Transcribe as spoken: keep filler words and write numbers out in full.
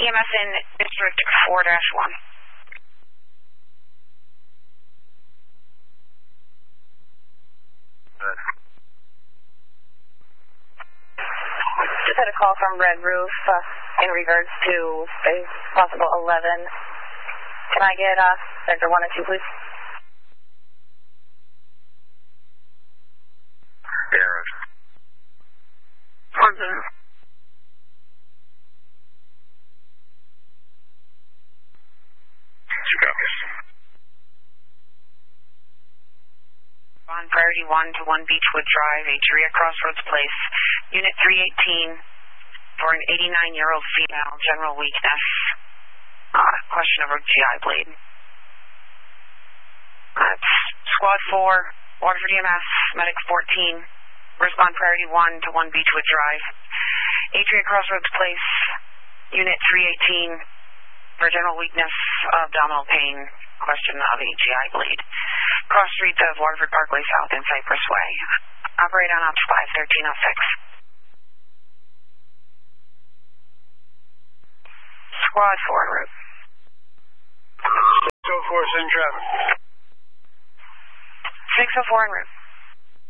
E M S in District four dash one. Just had a call from Red Roof uh, in regards to a possible eleven. Can I get uh, sector one and two, please? Yeah. Pardon. Two copies. On priority one to one Beechwood Drive, Atria Crossroads Place, Unit three eighteen, for an eighty-nine-year-old female, general weakness. Uh, question of her G I bleed. That's Squad four, Waterford E M S, Medic fourteen, respond priority one to one Beechwood Drive, Atria Crossroads Place, Unit three eighteen, for general weakness, abdominal pain, question of a G I bleed. Cross streets of Waterford Parkway South and Cypress Way. Operate on Ops five thirteen oh six. Squad four en route. six oh four, send traffic. six oh four en route.